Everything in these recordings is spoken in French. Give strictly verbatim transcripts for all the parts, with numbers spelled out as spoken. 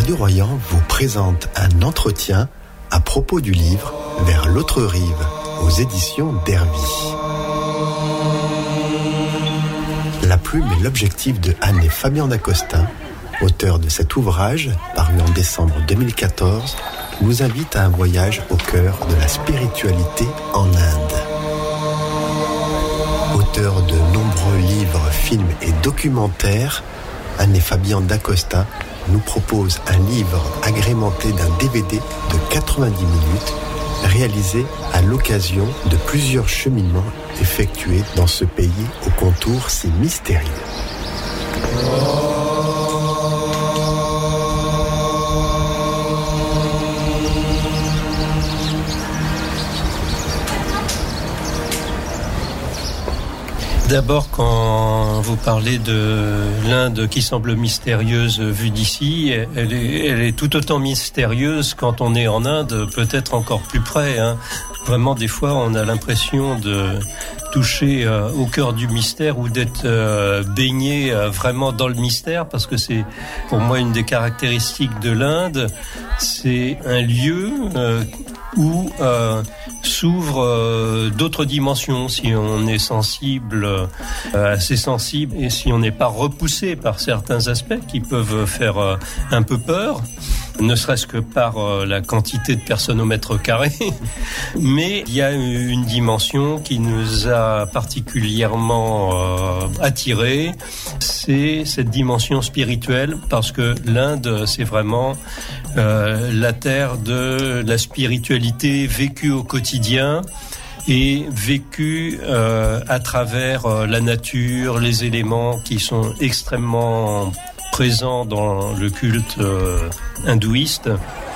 Radio Royan vous présente un entretien à propos du livre Vers l'autre rive, aux éditions d'Hervy. La plume et l'objectif de Anne et Fabien d'Acosta, auteurs de cet ouvrage, paru en décembre deux mille quatorze, nous invitent à un voyage au cœur de la spiritualité en Inde. Auteurs de nombreux livres, films et documentaires, Anne et Fabien d'Acosta nous proposent un livre agrémenté d'un D V D de quatre-vingt-dix minutes, réalisé à l'occasion de plusieurs cheminements effectués dans ce pays aux contours si mystérieux. D'abord, quand vous parlez de l'Inde qui semble mystérieuse vue d'ici, elle est, elle est tout autant mystérieuse quand on est en Inde, peut-être encore plus près, hein. Vraiment, des fois, on a l'impression de toucher euh, au cœur du mystère ou d'être euh, baigné euh, vraiment dans le mystère, parce que c'est, pour moi, une des caractéristiques de l'Inde. C'est un lieu euh, où euh, s'ouvrent euh, d'autres dimensions, si on est sensible, euh, assez sensible, et si on n'est pas repoussé par certains aspects qui peuvent faire euh, un peu peur, ne serait-ce que par euh, la quantité de personnes au mètre carré. Mais il y a une dimension qui nous a particulièrement euh, attirés, c'est cette dimension spirituelle, parce que l'Inde, c'est vraiment euh, la terre de la spiritualité vécue au quotidien et vécue euh, à travers euh, la nature, les éléments qui sont extrêmement présents dans le culte euh, hindouiste.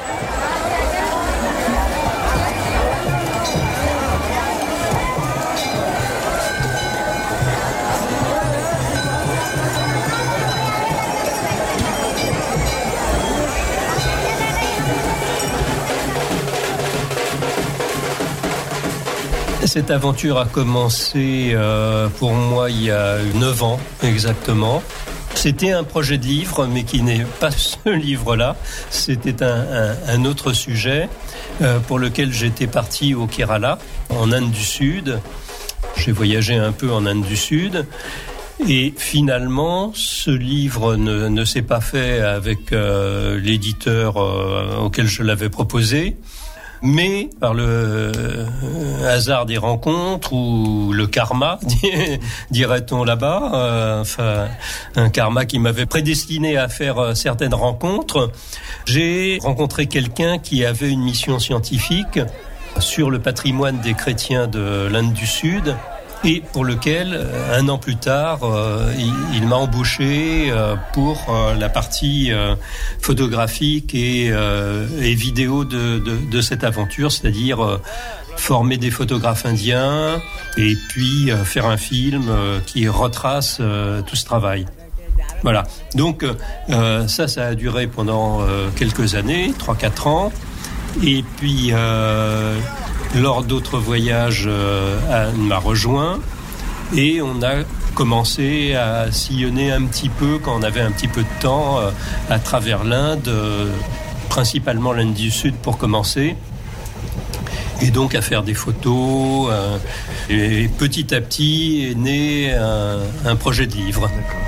Cette aventure a commencé euh, pour moi il y a neuf ans exactement. C'était un projet de livre, mais qui n'est pas ce livre-là. C'était un, un, un autre sujet euh, pour lequel j'étais parti au Kerala, en Inde du Sud. J'ai voyagé un peu en Inde du Sud. Et finalement, ce livre ne, ne s'est pas fait avec euh, l'éditeur euh, auquel je l'avais proposé. Mais par le euh, hasard des rencontres ou le karma, dirait-on là-bas, euh, enfin un karma qui m'avait prédestiné à faire euh, certaines rencontres, j'ai rencontré quelqu'un qui avait une mission scientifique sur le patrimoine des chrétiens de l'Inde du Sud, et pour lequel, un an plus tard, euh, il, il m'a embauché euh, pour euh, la partie euh, photographique et, euh, et vidéo de, de, de cette aventure, c'est-à-dire euh, former des photographes indiens et puis euh, faire un film euh, qui retrace euh, tout ce travail. Voilà. Donc euh, ça, ça a duré pendant euh, quelques années, trois quatre ans. Et puis... Euh, Lors d'autres voyages, euh, Anne m'a rejoint et on a commencé à sillonner un petit peu, quand on avait un petit peu de temps, euh, à travers l'Inde, euh, principalement l'Inde du Sud pour commencer, et donc à faire des photos. Euh, et petit à petit est né un, un projet de livre.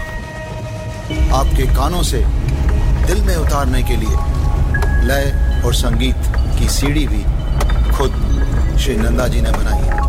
आपके कानों से दिल में उतारने के लिए लय और संगीत की सीढ़ी भी खुद श्री नंदा जी ने बनाई है।